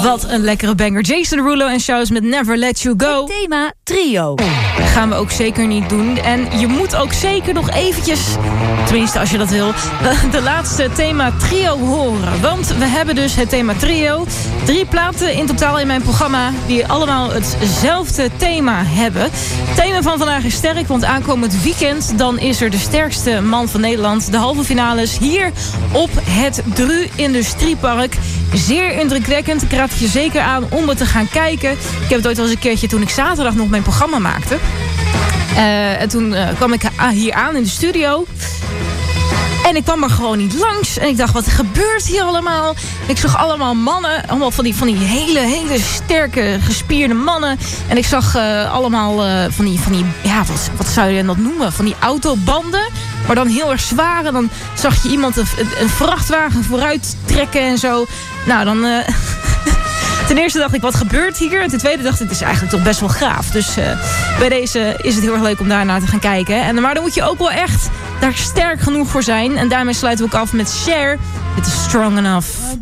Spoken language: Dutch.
Wat een lekkere banger. Jason Derulo en Shows met Never Let You Go. Het thema trio. Dat gaan we ook zeker niet doen. En je moet ook zeker nog eventjes, tenminste als je dat wil, de laatste thema trio horen. Want we hebben dus het thema trio. 3 platen in totaal in mijn programma die allemaal hetzelfde thema hebben. Het thema van vandaag is sterk, want aankomend weekend dan is er de sterkste man van Nederland. De halve finales hier op het Dru Industriepark. Zeer indrukwekkend. Ik raad het je zeker aan om het te gaan kijken. Ik heb het ooit al eens een keertje toen ik zaterdag nog mijn programma maakte. En toen kwam ik hier aan in de studio. En ik kwam er gewoon niet langs. En ik dacht, wat gebeurt hier allemaal? Ik zag allemaal mannen. Allemaal van die hele sterke, gespierde mannen. En ik zag allemaal van die ja, wat zou je dat noemen? Van die autobanden. Maar dan heel erg zwaar. En dan zag je iemand een vrachtwagen vooruit trekken en zo. Nou, dan... Ten eerste dacht ik, wat gebeurt hier? En ten tweede dacht ik, het is eigenlijk toch best wel gaaf. Dus bij deze is het heel erg leuk om daarnaar te gaan kijken. Maar dan moet je ook wel echt daar sterk genoeg voor zijn. En daarmee sluiten we ook af met Cher. It is Strong Enough.